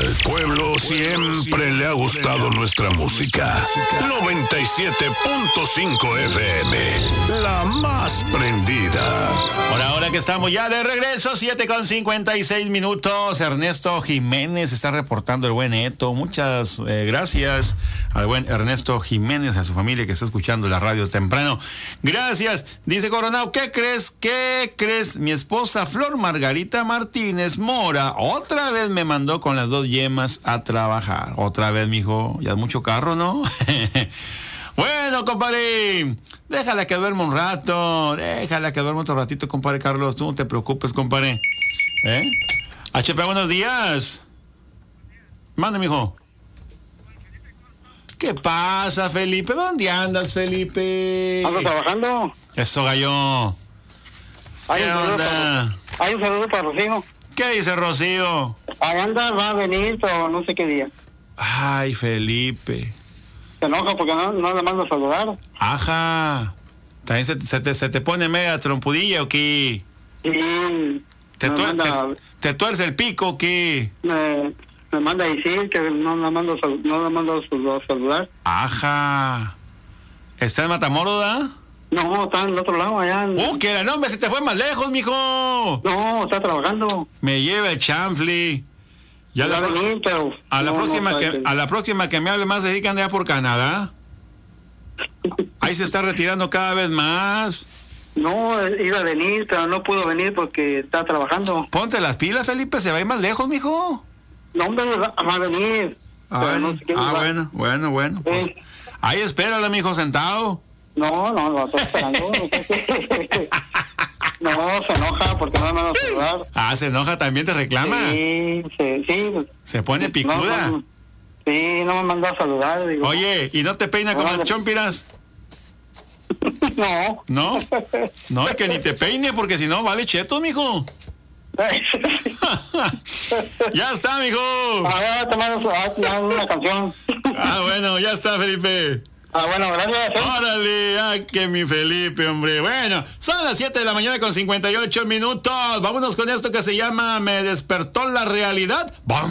Al pueblo siempre le ha gustado nuestra música. 97.5 FM, la más prendida. Por ahora que estamos ya de regreso, 7:56. Ernesto Jiménez está reportando el buen Eto. Muchas gracias al buen Ernesto Jiménez, a su familia que está escuchando la radio temprano. Gracias. Dice Coronado, ¿qué crees? Mi esposa Flor Margarita Martínez Mora otra vez me mandó con las 2 yemas a trabajar. Otra vez, mijo. Ya es mucho carro, ¿no? Bueno, compadre, déjala que duerma un rato. Déjala que duerma otro ratito, compadre Carlos. Tú no te preocupes, compadre. HP, buenos días. Mande, mijo. ¿Qué pasa, Felipe? ¿Dónde andas, Felipe? Ando trabajando. Eso, gallo. ¿Qué onda? Hay un saludo para Rocío. ¿Qué dice Rocío? Ahí anda, va a venir, pero no sé qué día. Ay, Felipe. Se enoja porque no le mando a saludar. Ajá. ¿También se te pone media trompudilla o qué? Sí. ¿Te tuerce el pico o qué? Me manda a decir que no la mando a saludar. Ajá. ¿Está en Matamoros, da? No, está en el otro lado, allá. Que la nombre se te fue más lejos, mijo. No, está trabajando. Me lleva el chanfli. Ya a la próxima que me hable más, se dedican ya por Canadá. Ahí se está retirando cada vez más. No, iba a venir, pero no pudo venir porque está trabajando. Ponte las pilas, Felipe, se va a ir más lejos, mijo. No, hombre, va a venir. Bueno. Pues, ahí espérala, mijo, sentado. No, lo estoy esperando. No, se enoja porque no me van a saludar. Se enoja, también te reclama. Sí. Se pone picuda. Sí, no me mandó a saludar. Digo. Oye, ¿y no te peina como el Chompiras? No. ¿No? No, es que ni te peine porque si no vale chetos, mijo. Ya está, mijo. Ya te mando una canción. Bueno, ya está, Felipe. Bueno, gracias. Órale, que mi Felipe, hombre. Bueno, son las 7:58 a.m. Vámonos con esto que se llama Me despertó la realidad. ¡Bam!